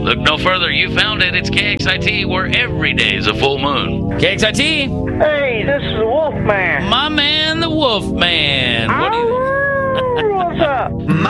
Look no further. You found it. It's KXIT, where every day is a full moon. KXIT. Hey, this is the Wolfman. My man, the Wolfman. What do you... What's up?